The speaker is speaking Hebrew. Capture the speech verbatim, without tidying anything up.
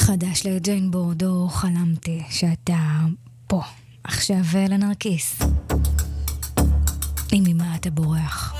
חדש לג'יין בורדו, חלמתי שאתה פה. עכשיו לנרקיס. עם אמא אתה בורח.